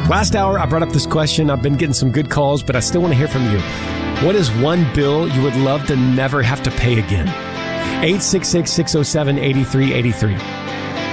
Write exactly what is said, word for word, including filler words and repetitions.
Last hour, I brought up this question. I've been getting some good calls, but I still want to hear from you. What is one bill you would love to never have to pay again? eight six six, six oh seven, eight three eight three.